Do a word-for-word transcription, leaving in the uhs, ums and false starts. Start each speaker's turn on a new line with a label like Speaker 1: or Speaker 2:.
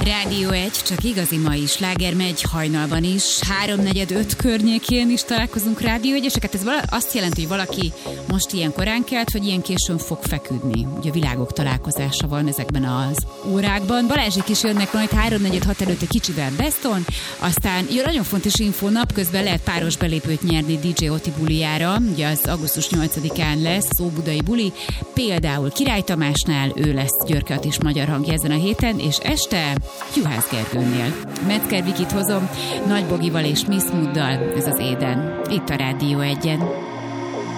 Speaker 1: Rádió egy, csak igazi mai sláger megy hajnalban is, háromnegyed öt környékén is találkozunk Rádió egyeseket. Ez vala, azt jelenti, hogy valaki most ilyen korán kelt, vagy ilyen későn fog feküdni. Ugye a világok találkozása van ezekben az órákban. Balázsék is jönnek majd háromnegyed hat előtt egy kicsivel Beston, aztán jó, nagyon fontos info, napközben lehet páros belépőt nyerni dé dzsé Oti bulijára, ugye az augusztus nyolcadikán lesz óbudai buli, például Király Tamásnál, ő lesz Györke Attis magyar hangja ezen a héten, és este Juhász Gergőnél. Metzger Vikit hozom, Nagy Bogival és Miss Mooddal, ez az Éden, itt a Rádió egyen.